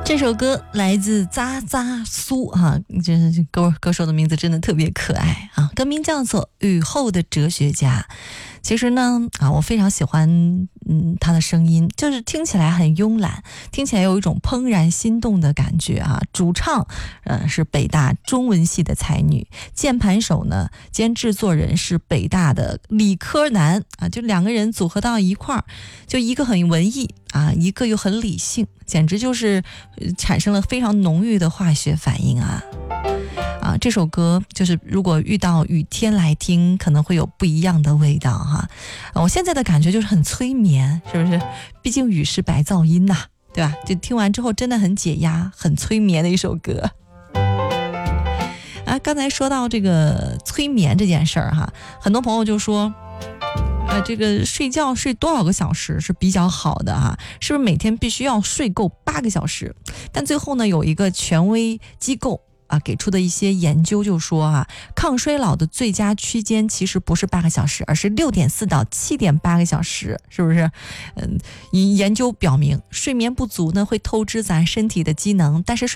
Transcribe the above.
这首歌来自扎扎苏哈，这歌手的名字真的特别可爱啊，歌名叫做《雨后的哲学家》。其实呢我非常喜欢他的声音，就是听起来很慵懒，听起来有一种怦然心动的感觉啊。主唱是北大中文系的才女，键盘手呢兼制作人是北大的理科男啊，就两个人组合到一块儿，就一个很文艺啊，一个又很理性，简直就是产生了非常浓郁的化学反应啊。这首歌就是如果遇到雨天来听，可能会有不一样的味道哈。我现在的感觉就是很催眠，是不是？毕竟雨是白噪音呐，对吧？就听完之后真的很解压，很催眠的一首歌。刚才说到这个催眠这件事儿哈，很多朋友就说这个睡觉睡多少个小时是比较好的哈？是不是每天必须要睡够8个小时？但最后呢，有一个权威机构给出的一些研究就说抗衰老的最佳区间其实不是8个小时，而是6.4到7.8个小时，是不是？研究表明，睡眠不足呢会透支咱身体的机能，但是